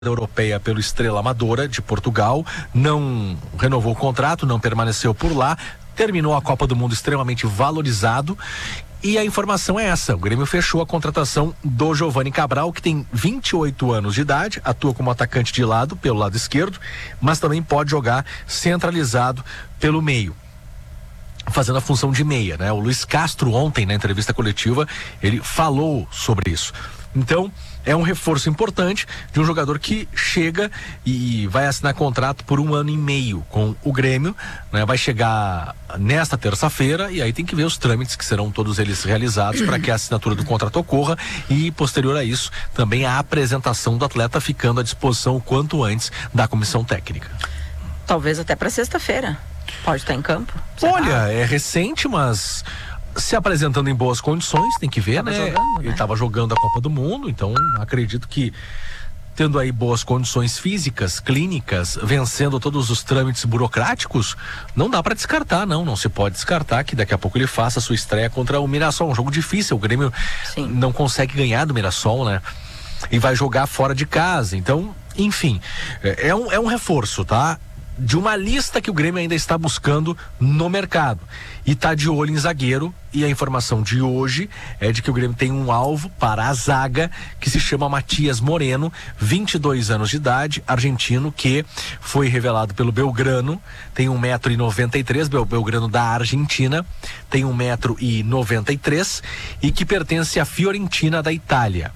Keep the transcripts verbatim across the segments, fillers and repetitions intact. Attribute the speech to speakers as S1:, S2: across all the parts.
S1: europeia pelo Estrela Amadora de Portugal, não renovou o contrato, não permaneceu por lá, terminou a Copa do Mundo extremamente valorizado. E a informação é essa: o Grêmio fechou a contratação do Giovani Cabral, que tem vinte e oito anos de idade, atua como atacante de lado, pelo lado esquerdo, mas também pode jogar centralizado pelo meio, fazendo a função de meia, né? O Luiz Castro ontem, na entrevista coletiva, ele falou sobre isso. Então, é um reforço importante de um jogador que chega e vai assinar contrato por um ano e meio com o Grêmio, né? Vai chegar nesta terça-feira e aí tem que ver os trâmites que serão todos eles realizados para que a assinatura do contrato ocorra e, posterior a isso, também a apresentação do atleta ficando à disposição o quanto antes da comissão técnica.
S2: Talvez até para sexta-feira. Pode estar em campo?
S1: Olha, é recente, mas se apresentando em boas condições, tem que ver,
S2: tava
S1: né?
S2: jogando, né?
S1: Ele estava jogando a Copa do Mundo, então acredito que tendo aí boas condições físicas, clínicas, vencendo todos os trâmites burocráticos, não dá para descartar, não, não se pode descartar que daqui a pouco ele faça a sua estreia contra o Mirassol, um jogo difícil. O Grêmio
S2: Sim.
S1: não consegue ganhar do Mirassol, né? E vai jogar fora de casa, então, enfim, é, é um, é um reforço, tá? De uma lista que o Grêmio ainda está buscando no mercado e está de olho em zagueiro. E a informação de hoje é de que o Grêmio tem um alvo para a zaga que se chama Matias Moreno, vinte e dois anos de idade, argentino, que foi revelado pelo Belgrano, tem um metro e noventa e três, Bel Belgrano da Argentina, tem um metro e noventa e três e que pertence à Fiorentina da Itália.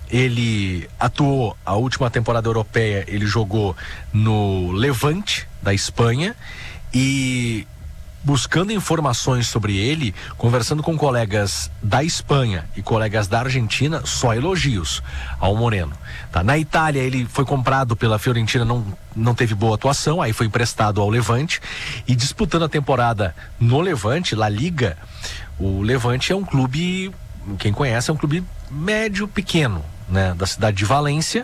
S1: Ele atuou a última temporada europeia, ele jogou no Levante da Espanha, e buscando informações sobre ele, conversando com colegas da Espanha e colegas da Argentina, só elogios ao Moreno. Tá? Na Itália ele foi comprado pela Fiorentina, não, não teve boa atuação, aí foi emprestado ao Levante e disputando a temporada no Levante, La Liga. O Levante é um clube, quem conhece, é um clube médio, pequeno, né, da cidade de Valência,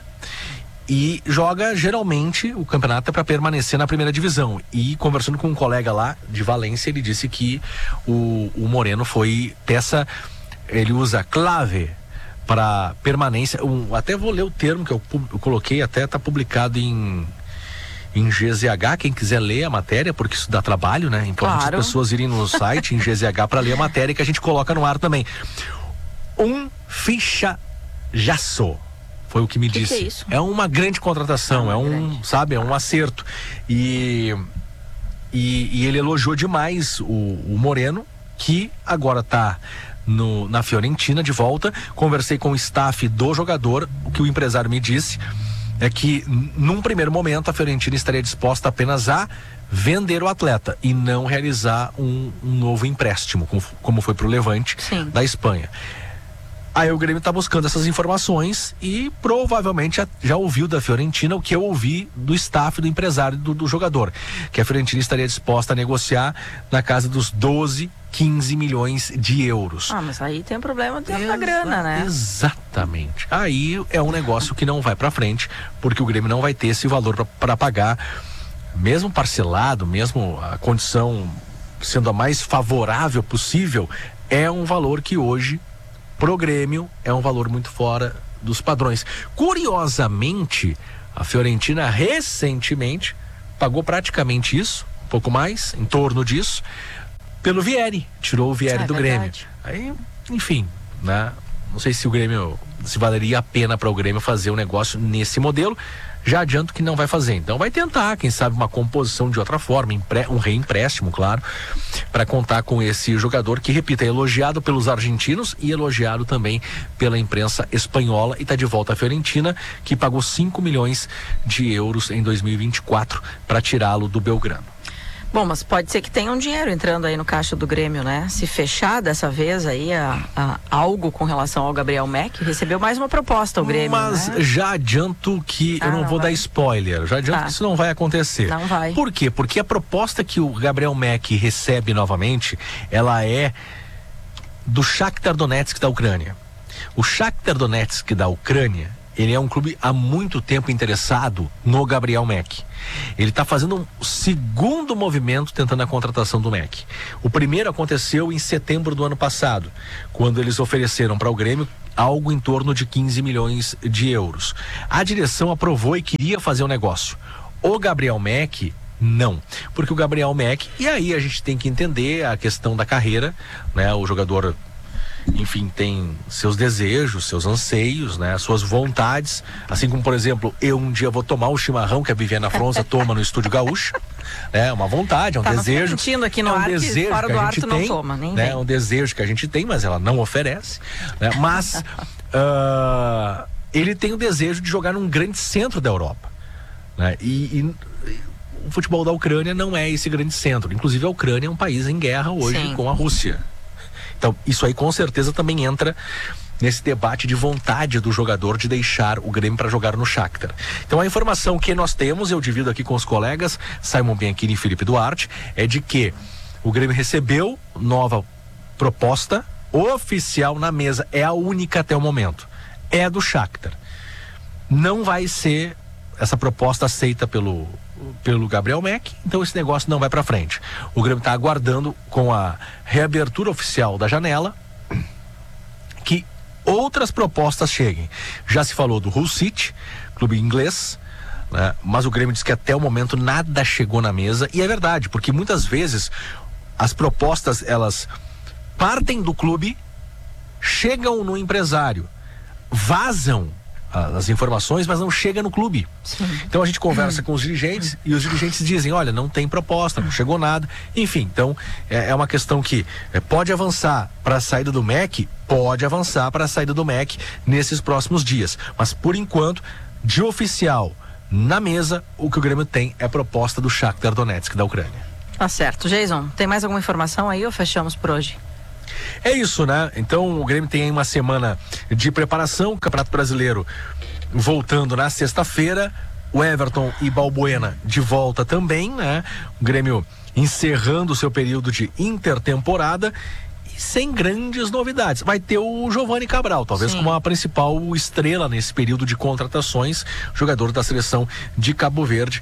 S1: e joga geralmente o campeonato é para permanecer na primeira divisão. E conversando com um colega lá de Valência, ele disse que o, o Moreno foi peça, ele usa clave para permanência. Um, até vou ler o termo que eu, eu coloquei, até está publicado em em G Z H, quem quiser ler a matéria, porque isso dá trabalho, né? Importante
S2: Claro.
S1: as pessoas irem no site em G Z H para ler a matéria que a gente coloca no ar também. Um ficha Jaço, foi o que me
S2: que
S1: disse.
S2: Que é isso?
S1: É uma grande contratação,
S2: é,
S1: é um,
S2: grande.
S1: sabe, é um acerto. E, e, e ele elogiou demais o, o Moreno, que agora está no, na Fiorentina de volta. Conversei com o staff do jogador, o que o empresário me disse é que num primeiro momento a Fiorentina estaria disposta apenas a vender o atleta e não realizar um, um novo empréstimo, como, como foi para o Levante
S2: Sim.
S1: da Espanha. Aí o Grêmio está buscando essas informações e provavelmente já, já ouviu da Fiorentina o que eu ouvi do staff, do empresário do, do jogador, que a Fiorentina estaria disposta a negociar na casa dos doze, quinze milhões de euros.
S2: Ah, mas aí tem um problema da da grana, né?
S1: Exatamente. Aí é um negócio que não vai para frente, porque o Grêmio não vai ter esse valor para pagar, mesmo parcelado, mesmo a condição sendo a mais favorável possível, é um valor que hoje pro Grêmio é um valor muito fora dos padrões. Curiosamente, a Fiorentina recentemente pagou praticamente isso, um pouco mais, em torno disso, pelo Vieri, tirou o Vieri
S2: Ah, é
S1: do
S2: verdade.
S1: Grêmio. Aí, enfim, né? Não sei se o Grêmio, se valeria a pena para o Grêmio fazer um negócio nesse modelo. Já adianto que não vai fazer. Então vai tentar, quem sabe, uma composição de outra forma, um reempréstimo, claro, para contar com esse jogador que, repita, é elogiado pelos argentinos e elogiado também pela imprensa espanhola, e está de volta à Fiorentina, que pagou cinco milhões de euros em dois mil e vinte e quatro para tirá-lo do Belgrano.
S2: Bom, mas pode ser que tenha um dinheiro entrando aí no caixa do Grêmio, né? Se fechar dessa vez aí a, a, algo com relação ao Gabriel Mack, recebeu mais uma proposta o Grêmio,
S1: Mas
S2: né?
S1: já adianto que
S2: Ah,
S1: eu não,
S2: não
S1: vou
S2: vai.
S1: dar spoiler, já adianto
S2: Tá.
S1: que isso não vai acontecer.
S2: Não vai.
S1: Por quê? Porque a proposta que o Gabriel Mack recebe novamente, ela é do Shakhtar Donetsk da Ucrânia. O Shakhtar Donetsk da Ucrânia, ele é um clube há muito tempo interessado no Gabriel Mack. Ele está fazendo um segundo movimento tentando a contratação do Mack. O primeiro aconteceu em setembro do ano passado, quando eles ofereceram para o Grêmio algo em torno de quinze milhões de euros. A direção aprovou e queria fazer o negócio. O Gabriel Mack, não. Porque o Gabriel Mack, e aí a gente tem que entender a questão da carreira, né? O jogador, enfim, tem seus desejos, seus anseios, né? Suas vontades, assim como, por exemplo, eu um dia vou tomar o chimarrão que a Viviana Fronza toma no Estúdio Gaúcho. É uma vontade, é um
S2: tá
S1: desejo.
S2: Aqui no
S1: é um
S2: ar,
S1: desejo
S2: fora
S1: que
S2: do
S1: a
S2: ar
S1: gente
S2: tu
S1: tem,
S2: não toma, nem
S1: né?
S2: vem.
S1: É um desejo que a gente tem, mas ela não oferece, né? Mas uh, ele tem o desejo de jogar num grande centro da Europa, né? E, e o futebol da Ucrânia não é esse grande centro. Inclusive a Ucrânia é um país em guerra hoje Sim. com a Rússia. Então isso aí com certeza também entra nesse debate de vontade do jogador de deixar o Grêmio para jogar no Shakhtar. Então a informação que nós temos, eu divido aqui com os colegas Simon Bianchini e Felipe Duarte, é de que o Grêmio recebeu nova proposta oficial na mesa, é a única até o momento, é do Shakhtar. Não vai ser essa proposta aceita pelo pelo Gabriel Mack, então esse negócio não vai para frente. O Grêmio está aguardando com a reabertura oficial da janela que outras propostas cheguem. Já se falou do Hull City, clube inglês, né? Mas o Grêmio diz que até o momento nada chegou na mesa, e é verdade, porque muitas vezes as propostas, elas partem do clube, chegam no empresário, vazam as informações, mas não chega no clube. Sim. Então a gente conversa com os dirigentes e os dirigentes dizem, olha, não tem proposta, não chegou nada. Enfim, então é, é uma questão que é, pode avançar para a saída do Mack, pode avançar para a saída do Mack nesses próximos dias. Mas por enquanto, de oficial na mesa, o que o Grêmio tem é a proposta do Shakhtar Donetsk da Ucrânia.
S2: Tá certo. Jason, tem mais alguma informação aí ou fechamos por hoje?
S1: É isso, né? Então o Grêmio tem aí uma semana de preparação, o Campeonato Brasileiro voltando na sexta-feira, o Everton e Balbuena de volta também, né? O Grêmio encerrando o seu período de intertemporada e sem grandes novidades. Vai ter o Giovani Cabral, talvez Sim. como a principal estrela nesse período de contratações, jogador da seleção de Cabo Verde,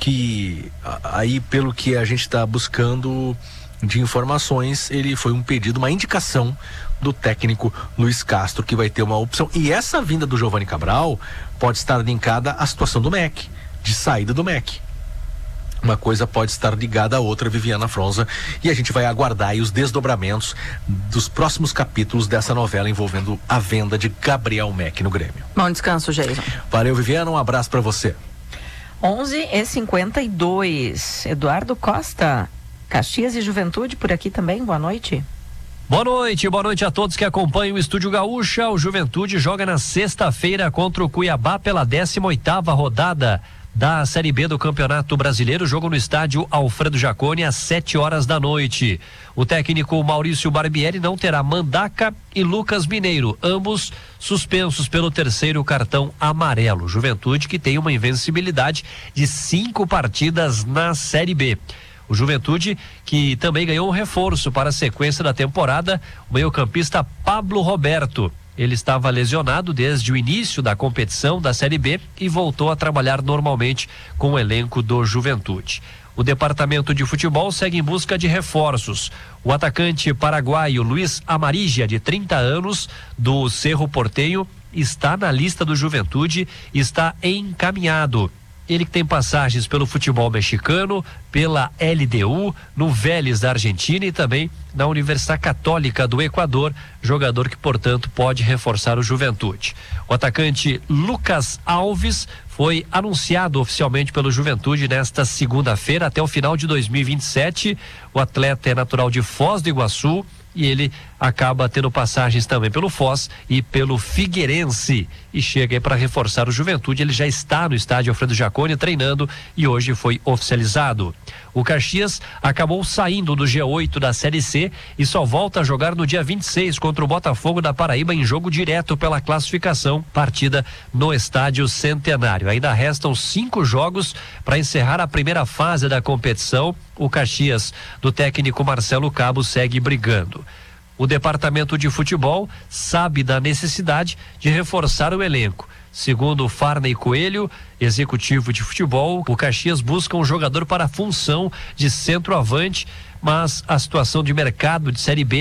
S1: que aí pelo que a gente está buscando de informações, ele foi um pedido, uma indicação do técnico Luiz Castro, que vai ter uma opção. E essa vinda do Giovani Cabral pode estar linkada à situação do Mack, de saída do Mack. Uma coisa pode estar ligada à outra, Viviana Fronza, e a gente vai aguardar aí os desdobramentos dos próximos capítulos dessa novela envolvendo a venda de Gabriel Mack no Grêmio.
S2: Bom descanso, Jason.
S1: Valeu, Viviana, um abraço para você.
S2: onze e cinquenta e dois. Eduardo Costa, Caxias e Juventude por aqui também, boa noite.
S3: Boa noite, boa noite a todos que acompanham o Estúdio Gaúcha. O Juventude joga na sexta-feira contra o Cuiabá pela décima oitava rodada da Série B do Campeonato Brasileiro. Jogo no estádio Alfredo Jaconi às sete horas da noite. O técnico Maurício Barbieri não terá Mandaca e Lucas Mineiro, ambos suspensos pelo terceiro cartão amarelo. Juventude que tem uma invencibilidade de cinco partidas na Série B. O Juventude, que também ganhou um reforço para a sequência da temporada, o meio-campista Pablo Roberto. Ele estava lesionado desde o início da competição da Série B e voltou a trabalhar normalmente com o elenco do Juventude. O departamento de futebol segue em busca de reforços. O atacante paraguaio Luiz Amarígia, de trinta anos, do Cerro Porteño, está na lista do Juventude e está encaminhado. Ele que tem passagens pelo futebol mexicano, pela L D U, no Vélez da Argentina e também na Universidade Católica do Equador, jogador que, portanto, pode reforçar o Juventude. O atacante Lucas Alves foi anunciado oficialmente pelo Juventude nesta segunda-feira até o final de dois mil e vinte e sete. O atleta é natural de Foz do Iguaçu e ele acaba tendo passagens também pelo Foz e pelo Figueirense e chega aí para reforçar o Juventude. Ele já está no estádio Alfredo Jaconi treinando e hoje foi oficializado. O Caxias acabou saindo do G oito da Série C e só volta a jogar no dia vinte e seis contra o Botafogo da Paraíba em jogo direto pela classificação, partida no estádio Centenário. Ainda restam cinco jogos para encerrar a primeira fase da competição. O Caxias do técnico Marcelo Cabo segue brigando. O departamento de futebol sabe da necessidade de reforçar o elenco. Segundo Farney Coelho, executivo de futebol, o Caxias busca um jogador para a função de centroavante, mas a situação de mercado de Série B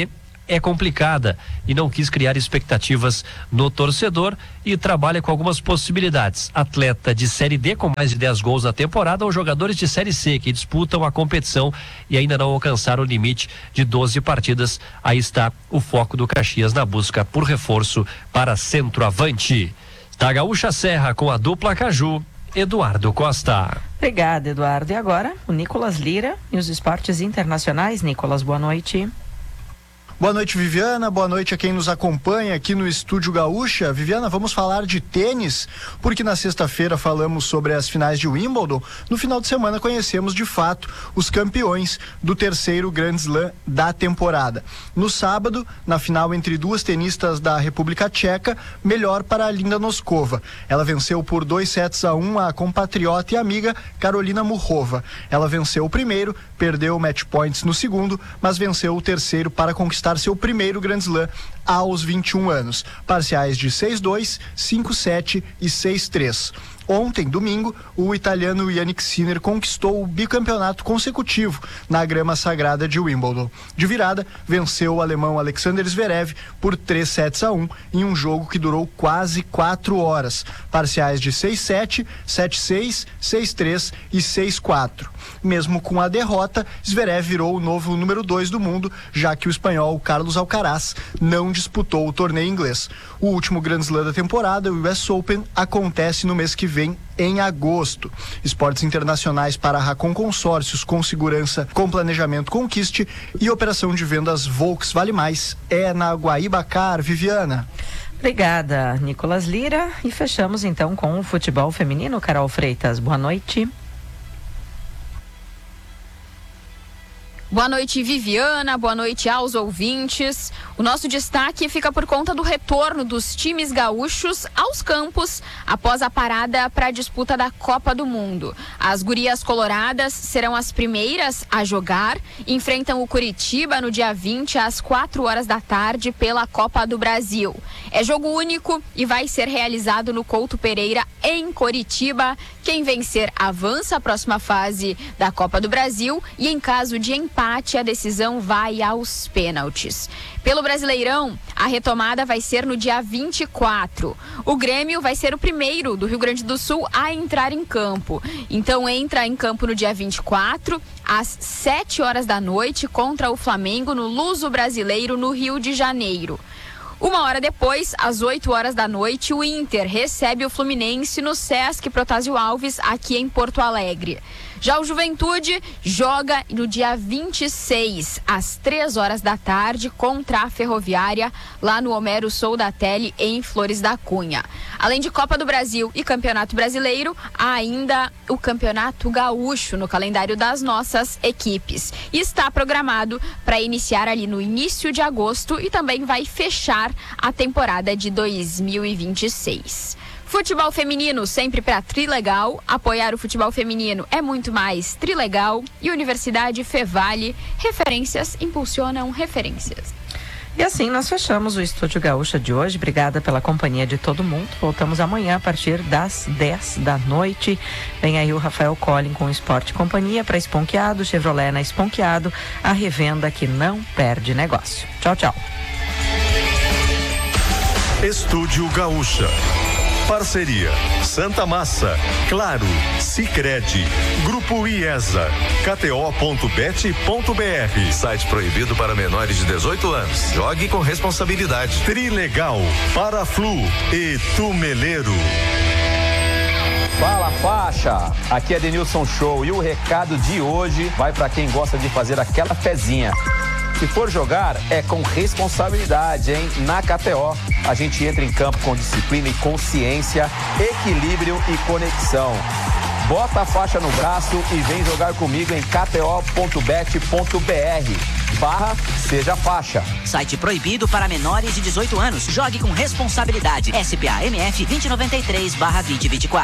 S3: é complicada e não quis criar expectativas no torcedor e trabalha com algumas possibilidades. Atleta de Série D com mais de dez gols na temporada ou jogadores de Série C que disputam a competição e ainda não alcançaram o limite de doze partidas. Aí está o foco do Caxias na busca por reforço para centroavante. Da Gaúcha Serra com a dupla Caju, Eduardo Costa.
S2: Obrigada, Eduardo. E agora, o Nicolas Lira e os esportes internacionais. Nicolas, boa noite.
S4: Boa noite, Viviana. Boa noite a quem nos acompanha aqui no Estúdio Gaúcha. Viviana, vamos falar de tênis, porque na sexta-feira falamos sobre as finais de Wimbledon. No final de semana conhecemos de fato os campeões do terceiro Grand Slam da temporada. No sábado, na final entre duas tenistas da República Tcheca, melhor para a Linda Noskova. Ela venceu por dois sets a um a compatriota e amiga Karolina Muchova. Ela venceu o primeiro, perdeu match points no segundo, mas venceu o terceiro para conquistar seu primeiro Grand Slam aos vinte e um anos. Parciais de seis a dois, cinco a sete e seis a três. Ontem, domingo, o italiano Jannik Sinner conquistou o bicampeonato consecutivo na grama sagrada de Wimbledon. De virada, venceu o alemão Alexander Zverev por três sets a um em um jogo que durou quase quatro horas. Parciais de seis a sete, sete a seis, seis a três e seis a quatro. Mesmo com a derrota, Zverev virou o novo número dois do mundo, já que o espanhol Carlos Alcaraz não disputou o torneio inglês. O último Grand Slam da temporada, o U S Open, acontece no mês que vem, em agosto. Esportes internacionais para a Racon Consórcios com segurança, com planejamento Conquiste e operação de vendas Volks Vale Mais é na Guaíbacar. Viviana.
S2: Obrigada, Nicolas Lira. E fechamos então com o futebol feminino. Carol Freitas, boa noite.
S5: Boa noite, Viviana, boa noite aos ouvintes. O nosso destaque fica por conta do retorno dos times gaúchos aos campos após a parada para a disputa da Copa do Mundo. As gurias coloradas serão as primeiras a jogar, enfrentam o Curitiba no dia vinte às quatro horas da tarde pela Copa do Brasil. É jogo único e vai ser realizado no Couto Pereira em Curitiba. Quem vencer avança à próxima fase da Copa do Brasil e em caso de empate a decisão vai aos pênaltis. Pelo Brasileirão, a retomada vai ser no dia vinte e quatro. O Grêmio vai ser o primeiro do Rio Grande do Sul a entrar em campo. Então entra em campo no dia vinte e quatro, às sete horas da noite, contra o Flamengo no Luso Brasileiro, no Rio de Janeiro. Uma hora depois, às oito horas da noite, o Inter recebe o Fluminense no Sesc Protásio Alves, aqui em Porto Alegre. Já o Juventude joga no dia vinte e seis, às três horas da tarde, contra a Ferroviária, lá no Homero Soldatelli, em Flores da Cunha. Além de Copa do Brasil e Campeonato Brasileiro, há ainda o Campeonato Gaúcho no calendário das nossas equipes. E está programado para iniciar ali no início de agosto e também vai fechar a temporada de dois mil e vinte e seis. Futebol feminino sempre para Trilegal. Apoiar o futebol feminino é muito mais Trilegal. E Universidade Fevale, referências impulsionam referências.
S2: E assim nós fechamos o Estúdio Gaúcha de hoje. Obrigada pela companhia de todo mundo. Voltamos amanhã a partir das dez da noite. Vem aí o Rafael Collin com o Esporte Companhia para Esponqueado, Chevrolet na Esponqueado, a revenda que não perde negócio. Tchau, tchau.
S6: Estúdio Gaúcha. Parceria Santa Massa, Claro, Sicredi, Grupo IESA, K T O ponto bet ponto B R.
S7: Site proibido para menores de dezoito anos. Jogue com responsabilidade.
S6: Trilegal, Paraflu e Tumeleiro.
S8: Fala faixa, aqui é Denilson Show e o recado de hoje vai para quem gosta de fazer aquela fezinha. Se for jogar, é com responsabilidade, hein? Na K T O, a gente entra em campo com disciplina e consciência, equilíbrio e conexão. Bota a faixa no braço e vem jogar comigo em K T O ponto bet ponto B R. Barra Seja Faixa.
S9: Site proibido para menores de dezoito anos. Jogue com responsabilidade. S P A M F vinte e noventa e três barra vinte e vinte e quatro.